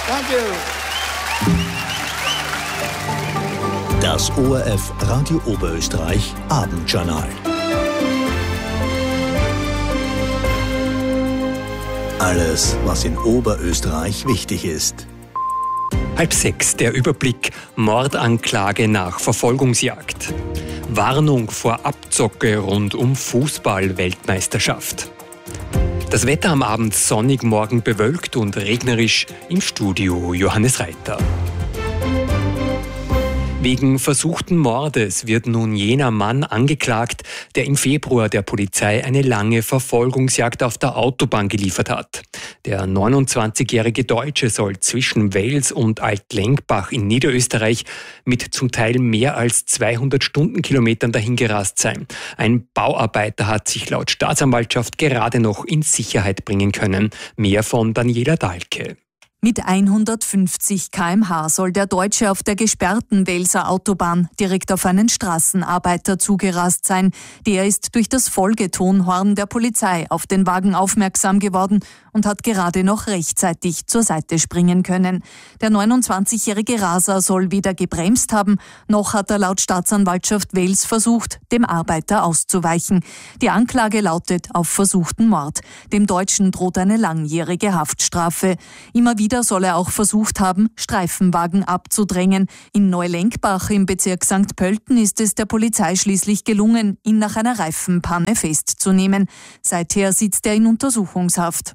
Thank you. Das ORF Radio Oberösterreich Abendjournal. Alles, was in Oberösterreich wichtig ist. 5:30, der Überblick: Mordanklage nach Verfolgungsjagd. Warnung vor Abzocke rund um Fußball-Weltmeisterschaft. Das Wetter am Abend sonnig, morgen bewölkt und regnerisch. Im Studio Johannes Reiter. Wegen versuchten Mordes wird nun jener Mann angeklagt, der im Februar der Polizei eine lange Verfolgungsjagd auf der Autobahn geliefert hat. Der 29-jährige Deutsche soll zwischen Wels und Altlenkbach in Niederösterreich mit zum Teil mehr als 200 Stundenkilometern dahingerast sein. Ein Bauarbeiter hat sich laut Staatsanwaltschaft gerade noch in Sicherheit bringen können. Mehr von Daniela Dahlke. Mit 150 km/h soll der Deutsche auf der gesperrten Welser Autobahn direkt auf einen Straßenarbeiter zugerast sein. Der ist durch das Folgetonhorn der Polizei auf den Wagen aufmerksam geworden und hat gerade noch rechtzeitig zur Seite springen können. Der 29-jährige Raser soll weder gebremst haben, noch hat er laut Staatsanwaltschaft Wels versucht, dem Arbeiter auszuweichen. Die Anklage lautet auf versuchten Mord. Dem Deutschen droht eine langjährige Haftstrafe. Immer wieder soll er auch versucht haben, Streifenwagen abzudrängen. In Neulenkbach im Bezirk St. Pölten ist es der Polizei schließlich gelungen, ihn nach einer Reifenpanne festzunehmen. Seither sitzt er in Untersuchungshaft.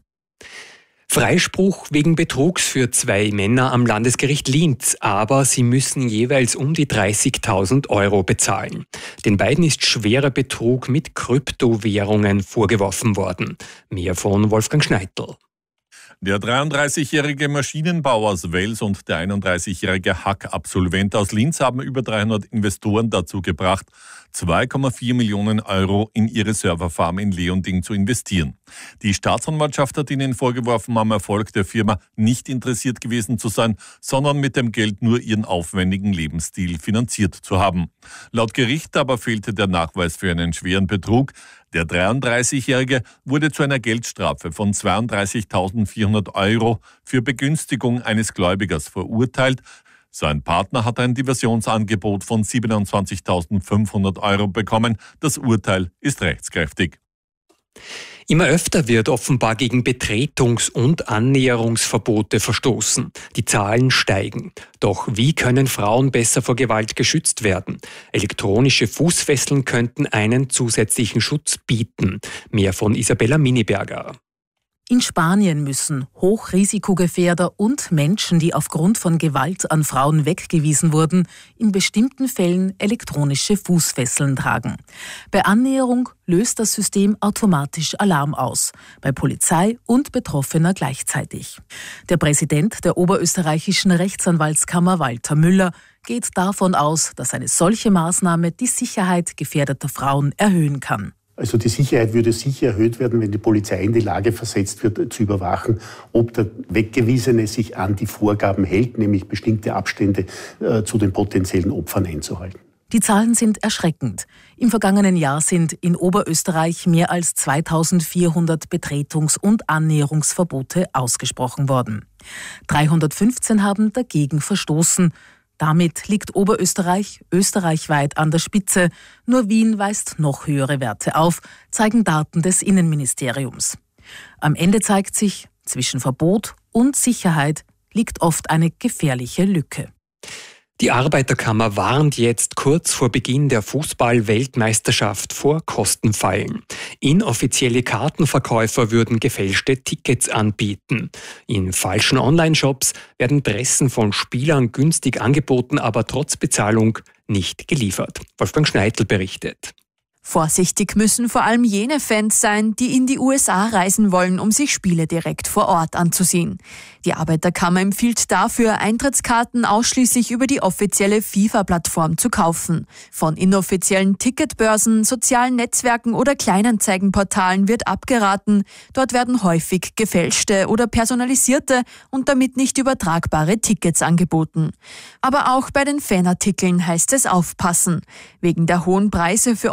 Freispruch wegen Betrugs für 2 Männer am Landesgericht Linz, aber sie müssen jeweils um die 30.000 € bezahlen. Den beiden ist schwerer Betrug mit Kryptowährungen vorgeworfen worden. Mehr von Wolfgang Schneidl. Der 33-jährige Maschinenbauer aus Wels und der 31-jährige Hack-Absolvent aus Linz haben über 300 Investoren dazu gebracht, 2,4 Millionen € in ihre Serverfarm in Leonding zu investieren. Die Staatsanwaltschaft hat ihnen vorgeworfen, am Erfolg der Firma nicht interessiert gewesen zu sein, sondern mit dem Geld nur ihren aufwendigen Lebensstil finanziert zu haben. Laut Gericht aber fehlte der Nachweis für einen schweren Betrug. Der 33-Jährige wurde zu einer Geldstrafe von 32.400 € für Begünstigung eines Gläubigers verurteilt. Sein Partner hat ein Diversionsangebot von 27.500 € bekommen. Das Urteil ist rechtskräftig. Immer öfter wird offenbar gegen Betretungs- und Annäherungsverbote verstoßen. Die Zahlen steigen. Doch wie können Frauen besser vor Gewalt geschützt werden? Elektronische Fußfesseln könnten einen zusätzlichen Schutz bieten. Mehr von Isabella Miniberger. In Spanien müssen Hochrisikogefährder und Menschen, die aufgrund von Gewalt an Frauen weggewiesen wurden, in bestimmten Fällen elektronische Fußfesseln tragen. Bei Annäherung löst das System automatisch Alarm aus, bei Polizei und Betroffener gleichzeitig. Der Präsident der Oberösterreichischen Rechtsanwaltskammer, Walter Müller, geht davon aus, dass eine solche Maßnahme die Sicherheit gefährdeter Frauen erhöhen kann. Also die Sicherheit würde sicher erhöht werden, wenn die Polizei in die Lage versetzt wird, zu überwachen, ob der Weggewiesene sich an die Vorgaben hält, nämlich bestimmte Abstände zu den potenziellen Opfern einzuhalten. Die Zahlen sind erschreckend. Im vergangenen Jahr sind in Oberösterreich mehr als 2.400 Betretungs- und Annäherungsverbote ausgesprochen worden. 315 haben dagegen verstoßen. Damit liegt Oberösterreich österreichweit an der Spitze. Nur Wien weist noch höhere Werte auf, zeigen Daten des Innenministeriums. Am Ende zeigt sich, zwischen Verbot und Sicherheit liegt oft eine gefährliche Lücke. Die Arbeiterkammer warnt jetzt kurz vor Beginn der Fußball-Weltmeisterschaft vor Kostenfallen. Inoffizielle Kartenverkäufer würden gefälschte Tickets anbieten. In falschen Online-Shops werden Dressen von Spielern günstig angeboten, aber trotz Bezahlung nicht geliefert. Wolfgang Schneidl berichtet. Vorsichtig müssen vor allem jene Fans sein, die in die USA reisen wollen, um sich Spiele direkt vor Ort anzusehen. Die Arbeiterkammer empfiehlt dafür, Eintrittskarten ausschließlich über die offizielle FIFA-Plattform zu kaufen. Von inoffiziellen Ticketbörsen, sozialen Netzwerken oder Kleinanzeigenportalen wird abgeraten. Dort werden häufig gefälschte oder personalisierte und damit nicht übertragbare Tickets angeboten. Aber auch bei den Fanartikeln heißt es aufpassen. Wegen der hohen Preise für offizielle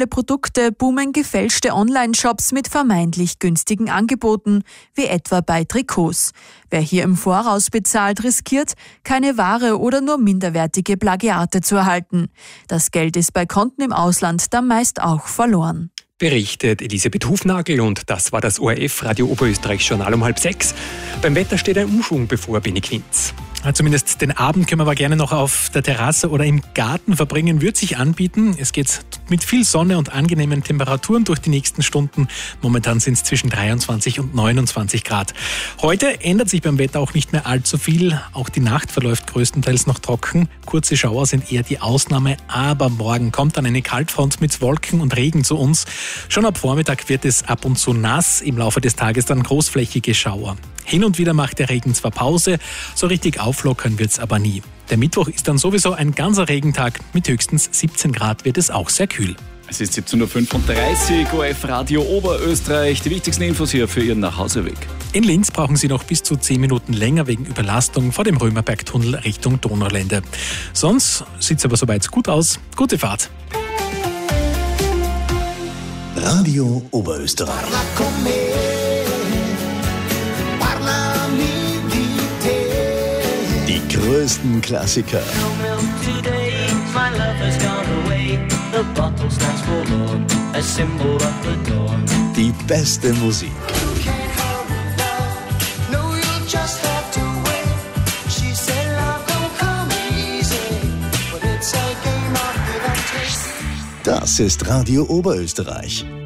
spezielle Produkte boomen gefälschte Online-Shops mit vermeintlich günstigen Angeboten, wie etwa bei Trikots. Wer hier im Voraus bezahlt, riskiert, keine Ware oder nur minderwertige Plagiate zu erhalten. Das Geld ist bei Konten im Ausland dann meist auch verloren. Berichtet Elisabeth Hufnagel, und das war das ORF Radio Oberösterreich Journal um 5:30. Beim Wetter steht ein Umschwung bevor, Benny Quinz. Zumindest den Abend können wir aber gerne noch auf der Terrasse oder im Garten verbringen, wird sich anbieten. Es geht mit viel Sonne und angenehmen Temperaturen durch die nächsten Stunden. Momentan sind es zwischen 23 und 29 Grad. Heute ändert sich beim Wetter auch nicht mehr allzu viel. Auch die Nacht verläuft größtenteils noch trocken. Kurze Schauer sind eher die Ausnahme, aber morgen kommt dann eine Kaltfront mit Wolken und Regen zu uns. Schon ab Vormittag wird es ab und zu nass, im Laufe des Tages dann großflächige Schauer. Hin und wieder macht der Regen zwar Pause, so richtig auflockern wird's aber nie. Der Mittwoch ist dann sowieso ein ganzer Regentag, mit höchstens 17 Grad wird es auch sehr kühl. Es ist 17.35 Uhr, ORF Radio Oberösterreich. Die wichtigsten Infos hier für Ihren Nachhauseweg. In Linz brauchen Sie noch bis zu 10 Minuten länger wegen Überlastung vor dem Römerbergtunnel Richtung Donaulände. Sonst sieht's aber soweit gut aus. Gute Fahrt. Radio Oberösterreich. Die größten Klassiker. Die beste Musik. Das ist Radio Oberösterreich.